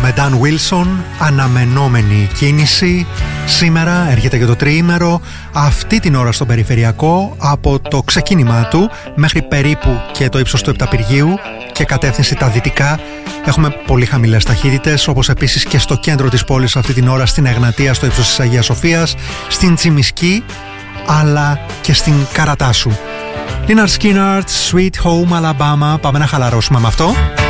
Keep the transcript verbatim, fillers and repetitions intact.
με Dan Wilson, αναμενόμενη κίνηση. Σήμερα έρχεται και το τριήμερο, αυτή την ώρα στο περιφερειακό, από το ξεκίνημά του μέχρι περίπου και το ύψος του Επταπυργείου και κατεύθυνση τα δυτικά. Έχουμε πολύ χαμηλές ταχύτητες, όπως επίσης και στο κέντρο της πόλης αυτή την ώρα, στην Εγνατία, στο ύψος της Αγίας Σοφίας, στην Τσιμισκή, αλλά και στην Καρατάσου. Lynyrd Skynyrd, Sweet Home Alabama. Πάμε να χαλαρώσουμε με αυτό.